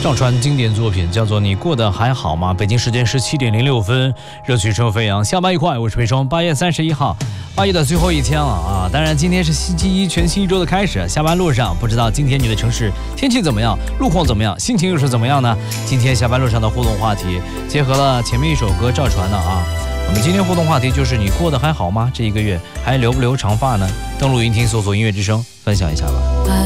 赵传经典作品叫做《你过得还好吗》。北京时间17:06，热曲声飞扬，下班愉快。我是裴冲。8月31号，8月的最后一天了啊！当然，今天是星期一，全新一周的开始。下班路上，不知道今天你的城市天气怎么样，路况怎么样，心情又是怎么样呢？今天下班路上的互动话题，结合了前面一首歌赵传的啊。我们今天互动话题就是你过得还好吗？这一个月还留不留长发呢？登录云听搜索音乐之声，分享一下吧。